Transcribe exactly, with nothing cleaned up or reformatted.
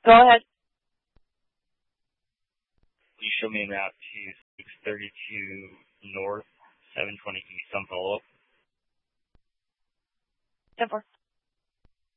Go ahead. You show me a route to six thirty-two North, seven twenty East on follow-up. ten four.